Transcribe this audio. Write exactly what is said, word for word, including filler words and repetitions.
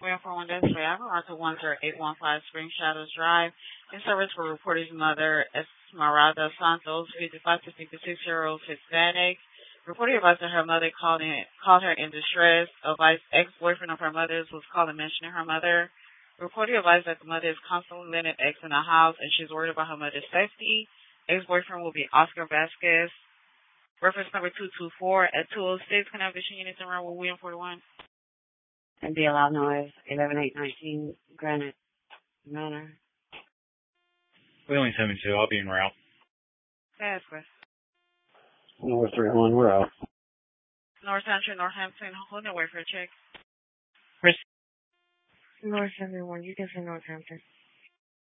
We are for one day today. I'm on to one zero eight one five Spring Shadows Drive. In service for reporter's mother, Esmeralda Santos, fifty-five to fifty-six-year-old Hispanic. Reporter advised that her mother called, in, called her in distress. Advised ex-boyfriend of her mother's was calling mentioning her mother. Reporter advised that the mother is constantly letting ex in the house and she's worried about her mother's safety. Ex-boyfriend will be Oscar Vasquez. Reference number two two four at two oh six. Can I have vision units around with William forty-one? And be allowed noise, eleven eight nineteen Granite Manor. Wheeling seventy-two, I'll be en route. Vasquez. North three one, we're out. North Central, Northampton, holding away for a check. Chris. North seventy-one, you can say Northampton.